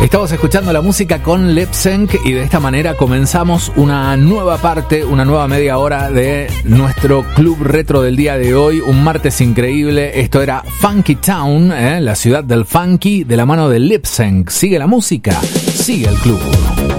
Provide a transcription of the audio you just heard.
Estamos escuchando la música con Lip Sync y de esta manera comenzamos una nueva parte, una nueva media hora de nuestro club retro del día de hoy. Un martes increíble. Esto era Funky Town, la ciudad del funky, de la mano de Lip Sync. Sigue la música, sigue el club.